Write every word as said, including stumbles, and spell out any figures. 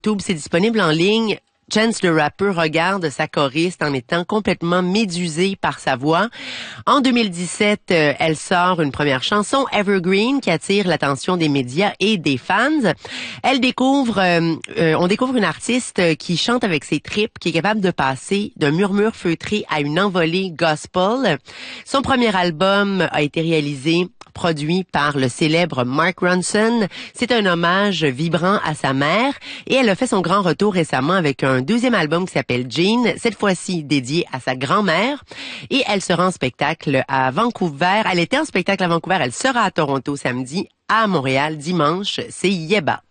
YouTube, c'est disponible en ligne. Chance le rappeur regarde sa choriste en étant complètement médusée par sa voix. En deux mille dix-sept, euh, elle sort une première chanson, Evergreen, qui attire l'attention des médias et des fans. Elle découvre, euh, euh, on découvre une artiste qui chante avec ses tripes, qui est capable de passer d'un murmure feutré à une envolée gospel. Son premier album a été réalisé produit par le célèbre Mark Ronson. C'est un hommage vibrant à sa mère et elle a fait son grand retour récemment avec un deuxième album qui s'appelle Jean, cette fois-ci dédié à sa grand-mère, et elle sera en spectacle à Vancouver. Elle était en spectacle à Vancouver, elle sera à Toronto samedi, à Montréal dimanche, c'est Yeba.